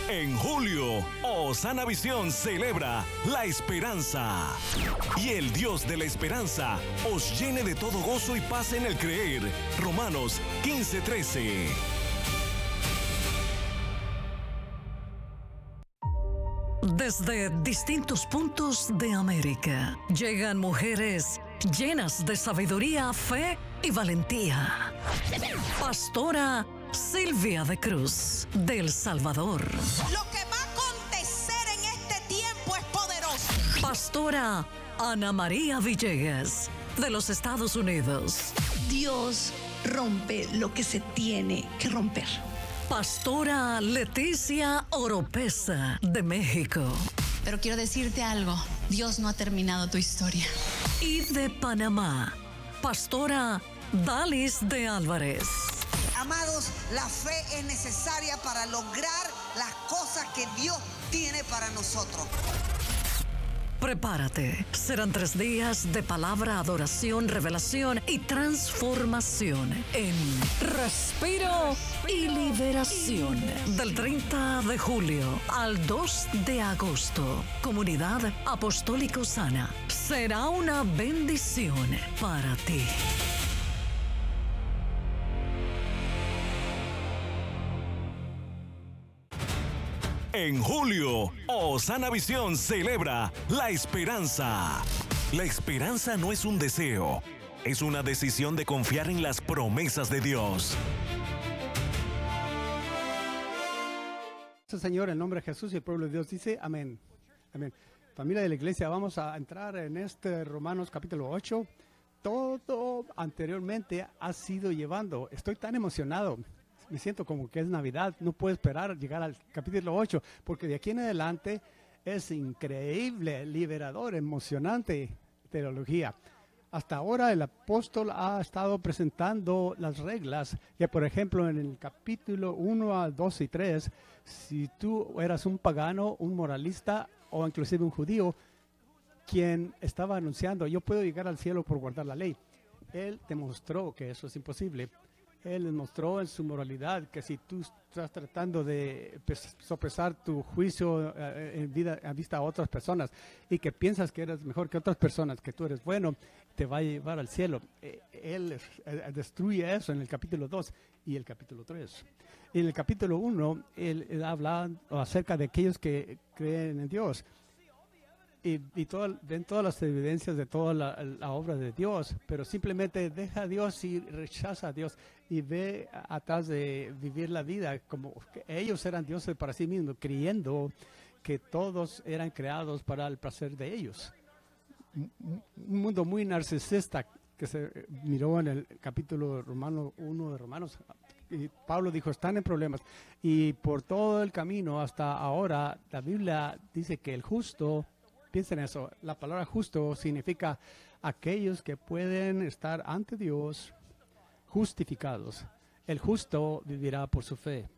En julio, Osana Visión celebra la esperanza. Y el Dios de la esperanza os llene de todo gozo y paz en el creer. Romanos 15:13. Desde distintos puntos de América llegan mujeres llenas de sabiduría, fe y valentía. Pastora Silvia de Cruz, de El Salvador. Lo que va a acontecer en este tiempo es poderoso. Pastora Ana María Villegas, de los Estados Unidos. Dios rompe lo que se tiene que romper. Pastora Leticia Oropesa, de México. Pero quiero decirte algo, Dios no ha terminado tu historia. Y de Panamá, Pastora Dalis de Álvarez. Amados, la fe es necesaria para lograr las cosas que Dios tiene para nosotros. Prepárate, serán 3 días de palabra, adoración, revelación y transformación en Respiro y Liberación. Del 30 de julio al 2 de agosto, Comunidad Apostólica Osana. Será una bendición para ti. En julio, Osana Visión celebra la esperanza. La esperanza no es un deseo, es una decisión de confiar en las promesas de Dios. Señor, en el nombre de Jesús y el pueblo de Dios dice amén. Amén. Familia de la iglesia, vamos a entrar en Romanos capítulo 8. Todo anteriormente ha sido llevando. Estoy tan emocionado. Me siento como que es Navidad, no puedo esperar llegar al capítulo 8, porque de aquí en adelante es increíble, liberador, emocionante teología. Hasta ahora el apóstol ha estado presentando las reglas, que por ejemplo en el capítulo 1 al 2 y 3, si tú eras un pagano, un moralista o inclusive un judío, quien estaba anunciando, yo puedo llegar al cielo por guardar la ley, él demostró que eso es imposible. Él les mostró en su moralidad que si tú estás tratando de sopesar tu juicio en vista a otras personas y que piensas que eres mejor que otras personas, que tú eres bueno, te va a llevar al cielo. Él destruye eso en el capítulo 2 y el capítulo 3. Y en el capítulo 1, él habla acerca de aquellos que creen en Dios. Y ven todas las evidencias de toda la obra de Dios, pero simplemente deja a Dios y rechaza a Dios y ve atrás de vivir la vida como que ellos eran dioses para sí mismos, creyendo que todos eran creados para el placer de ellos. Un mundo muy narcisista que se miró en el capítulo 1 de Romanos. Y Pablo dijo, están en problemas. Y por todo el camino hasta ahora, la Biblia dice que el justo... Piensen eso, la palabra justo significa aquellos que pueden estar ante Dios justificados. El justo vivirá por su fe.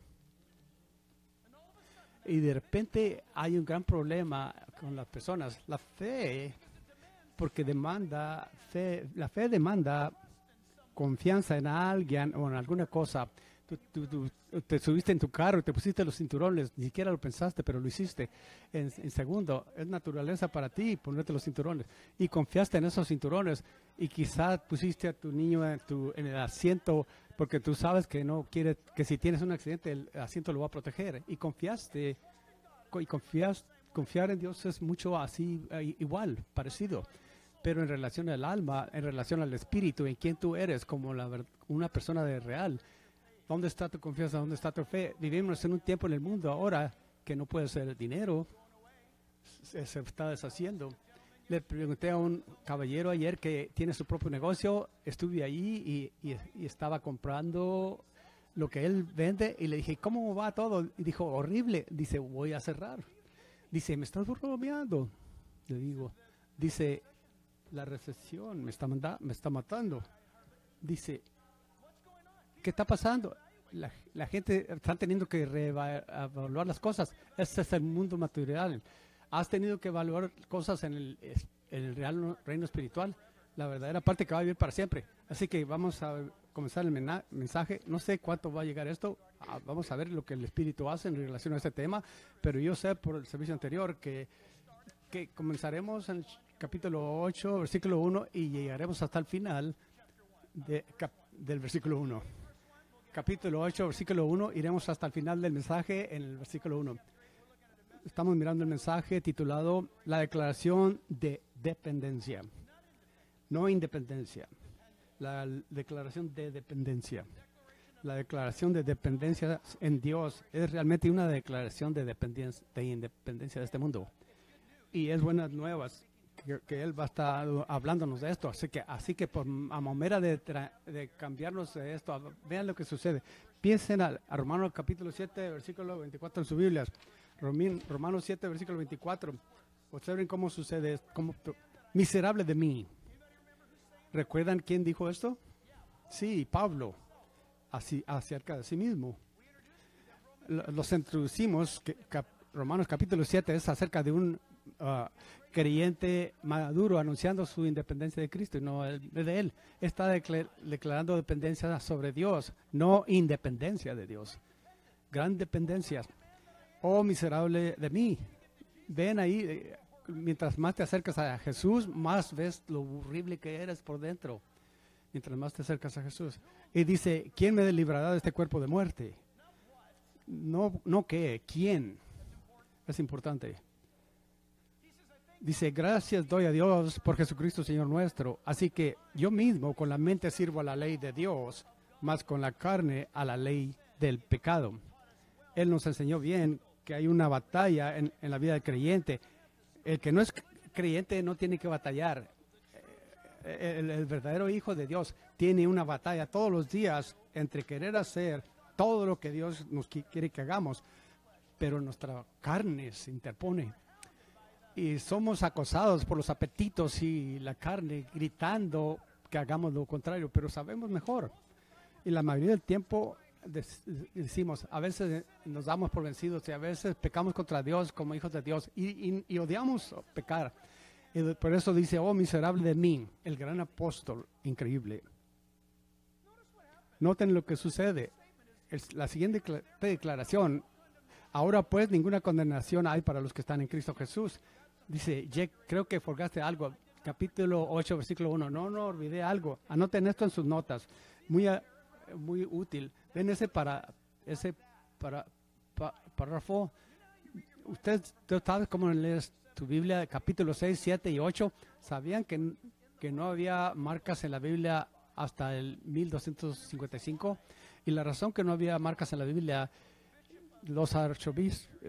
Y de repente hay un gran problema con las personas. La fe, porque demanda fe, la fe demanda confianza en alguien o en alguna cosa. Tú te subiste en tu carro, te pusiste los cinturones, ni siquiera lo pensaste, pero lo hiciste. En segundo, es naturaleza para ti ponerte los cinturones. Y confiaste en esos cinturones y quizás pusiste a tu niño en el asiento porque tú sabes que no quiere, que si tienes un accidente el asiento lo va a proteger. Y confiaste, confiar en Dios es mucho así, igual, parecido. Pero en relación al alma, en relación al espíritu, en quién tú eres como una persona de real. ¿Dónde está tu confianza? ¿Dónde está tu fe? Vivimos en un tiempo en el mundo ahora que no puede ser dinero. Se está deshaciendo. Le pregunté a un caballero ayer que tiene su propio negocio. Estuve ahí y estaba comprando lo que él vende. Y le dije, ¿cómo va todo? Y dijo, horrible. Dice, voy a cerrar. Dice, ¿me estás bromeando? Le digo, dice, la recesión me está matando. Dice, ¿qué está pasando? La gente está teniendo que reevaluar las cosas. Este es el mundo material. Has tenido que evaluar cosas en el real reino espiritual. La verdadera parte que va a vivir para siempre. Así que vamos a comenzar el mensaje. No sé cuánto va a llegar esto. vamos a ver lo que el Espíritu hace en relación a este tema, pero yo sé por el servicio anterior que comenzaremos en el capítulo 8, versículo 1, y llegaremos hasta el final del versículo 1. Capítulo 8, versículo 1, iremos hasta el final del mensaje en el versículo 1. Estamos mirando el mensaje titulado La declaración de dependencia, no independencia. La declaración de dependencia. La declaración de dependencia en Dios es realmente una declaración de independencia de este mundo. Y es buenas nuevas que Él va a estar hablándonos de esto. Así que por a manera de cambiarnos de esto, vean lo que sucede. Piensen a Romanos capítulo 7, versículo 24 en su Biblia. Romanos 7, versículo 24. Observen cómo sucede esto. Miserable de mí. ¿Recuerdan quién dijo esto? Sí, Pablo, acerca de sí mismo. Los introducimos, Romanos capítulo 7 es acerca de un creyente maduro anunciando su independencia de Cristo y no de Él. Está declarando dependencia sobre Dios, no independencia de Dios. Gran dependencia. Oh, miserable de mí. Ven ahí. Mientras más te acercas a Jesús, más ves lo horrible que eres por dentro. Mientras más te acercas a Jesús. Y dice, ¿quién me librará de este cuerpo de muerte? No qué, ¿quién? Es importante. Dice, gracias doy a Dios por Jesucristo Señor nuestro. Así que yo mismo con la mente sirvo a la ley de Dios, más con la carne a la ley del pecado. Él nos enseñó bien que hay una batalla en la vida del creyente. El que no es creyente no tiene que batallar. El verdadero hijo de Dios tiene una batalla todos los días entre querer hacer todo lo que Dios nos quiere que hagamos, pero nuestra carne se interpone. Y somos acosados por los apetitos y la carne gritando que hagamos lo contrario, pero sabemos mejor. Y la mayoría del tiempo decimos, a veces nos damos por vencidos y a veces pecamos contra Dios como hijos de Dios y odiamos pecar. Y por eso dice, oh miserable de mí, el gran apóstol, increíble. Noten lo que sucede. La siguiente declaración, ahora pues ninguna condenación hay para los que están en Cristo Jesús. Dice, creo que forgaste algo. Capítulo 8, versículo 1. No olvidé algo. Anoten esto en sus notas. Muy útil. Ven ese párrafo. Usted sabe cómo lees tu Biblia, capítulo 6, 7 y 8. ¿Sabían que no había marcas en la Biblia hasta el 1255? Y la razón que no había marcas en la Biblia, los arzobispos